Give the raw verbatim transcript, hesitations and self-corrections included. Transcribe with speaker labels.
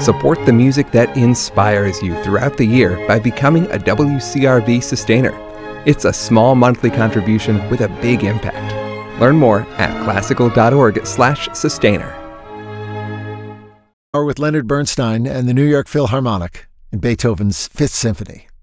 Speaker 1: Support the music that inspires you throughout the year by becoming a W C R V sustainer. It's a small monthly contribution with a big impact. Learn more at classical.org slash sustainer.
Speaker 2: Or with Leonard Bernstein and the New York Philharmonic in Beethoven's Fifth Symphony.